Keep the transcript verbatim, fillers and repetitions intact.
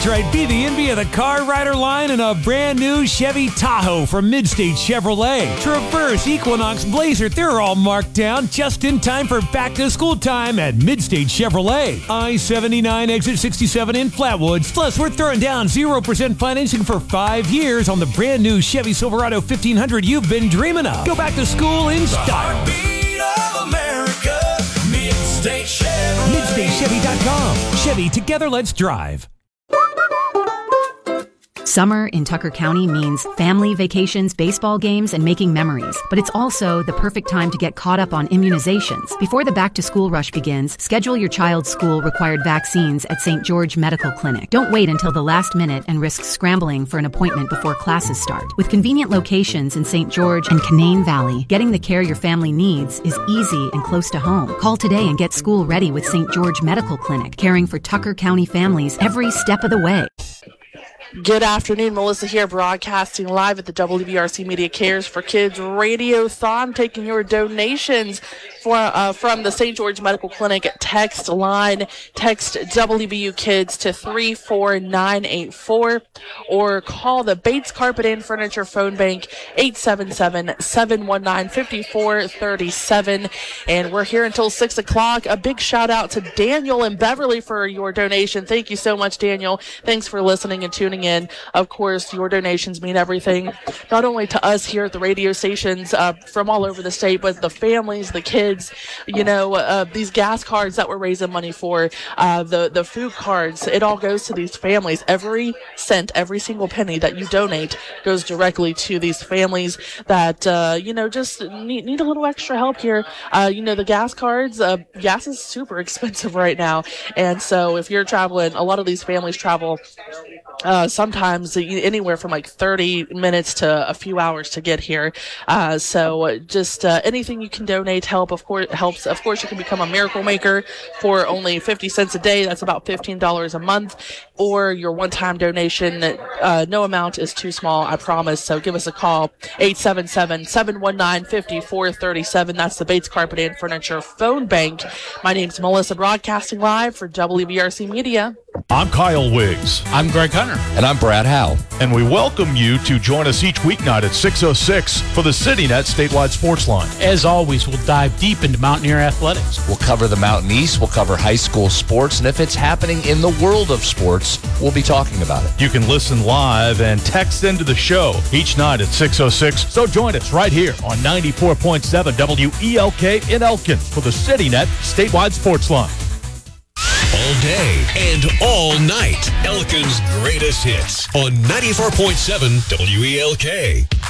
That's right, be the envy of the Car Rider line in a brand new Chevy Tahoe from Midstate Chevrolet. Traverse, Equinox, Blazer, they're all marked down just in time for back-to-school time at Midstate Chevrolet. I seventy-nine, exit sixty-seven in Flatwoods. Plus, we're throwing down zero percent financing for five years on the brand new Chevy Silverado fifteen hundred you've been dreaming of. Go back to school in style. The heartbeat of America, Midstate Chevrolet. Midstate Chevy dot com. Chevy, together let's drive. Summer in Tucker County means family vacations, baseball games, and making memories. But it's also the perfect time to get caught up on immunizations. Before the back-to-school rush begins, schedule your child's school-required vaccines at Saint George Medical Clinic. Don't wait until the last minute and risk scrambling for an appointment before classes start. With convenient locations in Saint George and Canaan Valley, getting the care your family needs is easy and close to home. Call today and get school ready with Saint George Medical Clinic, caring for Tucker County families every step of the way. Good afternoon, Melissa here, broadcasting live at the W B R C Media Cares for Kids Radiothon, taking your donations for uh, from the Saint George Medical Clinic text line. Text W B U Kids to three four nine eight four or call the Bates Carpet and Furniture phone bank eight seven seven, seven one nine, five four three seven. And we're here until six o'clock. A big shout out to Daniel and Beverly for your donation. Thank you so much, Daniel. Thanks for listening and tuning in. Of course, your donations mean everything, not only to us here at the radio stations uh, from all over the state, but the families, the kids, you know, uh, these gas cards that we're raising money for, uh, the, the food cards, it all goes to these families. Every cent, every single penny that you donate goes directly to these families that, uh, you know, just need, need a little extra help here. Uh, you know, the gas cards, uh, gas is super expensive right now. And so if you're traveling, a lot of these families travel Uh, sometimes anywhere from like thirty minutes to a few hours to get here. Uh, so just uh, anything you can donate help, of course, helps. Of course, you can become a Miracle Maker for only fifty cents a day. That's about fifteen dollars a month. Or your one-time donation. Uh, no amount is too small, I promise. So give us a call, eight seven seven, seven one nine, five four three seven. That's the Bates Carpet and Furniture phone bank. My name's Melissa, broadcasting live for W B R C Media. I'm Kyle Wiggs. I'm Greg Hunter. And I'm Brad Howe. And we welcome you to join us each weeknight at six oh six for the CityNet Statewide Sports Line. As always, we'll dive deep into Mountaineer athletics. We'll cover the Mountain East, we'll cover high school sports, and if it's happening in the world of sports, we'll be talking about it. You can listen live and text into the show each night at six oh six. So join us right here on ninety-four point seven W E L K in Elkin for the CityNet Statewide Sports Line. All day and all night. Elkin's greatest hits on ninety-four point seven W E L K.